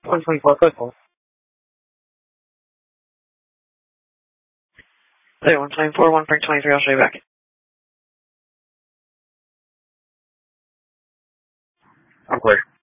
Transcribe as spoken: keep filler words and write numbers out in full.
one twenty-four, quick hold. Hey, one twenty-four, one Frank twenty-three, I'll show you back. I'm clear.